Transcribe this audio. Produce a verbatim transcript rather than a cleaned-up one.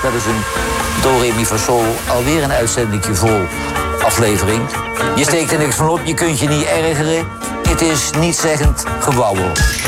Dat is een Do Re Mi Fa Sol, alweer een uitzendingje vol aflevering. Je steekt er niks van op, je kunt je niet ergeren. Het is nietszeggend gewauwel.